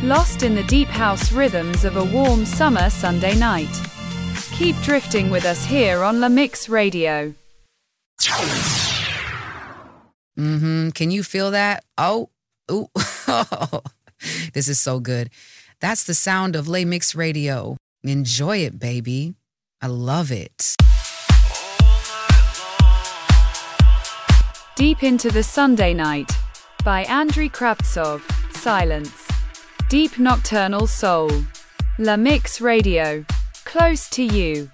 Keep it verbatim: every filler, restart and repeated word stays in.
lost in the deep house rhythms of a warm summer Sunday night. Keep drifting with us here on La Mix Radio. Mm-hmm. Can you feel that? Oh, ooh. This is so good. That's the sound of La Mix Radio. Enjoy it, baby. I love it. Deep into the Sunday Night by Andrei Kravtsov. Silence. Deep nocturnal soul. La Mix Radio. Close to you.